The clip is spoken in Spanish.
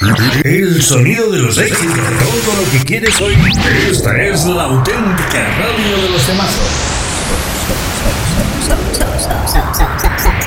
El sonido de los éxitos. Todo lo que quieres oír. Esta es la auténtica radio de los temazos.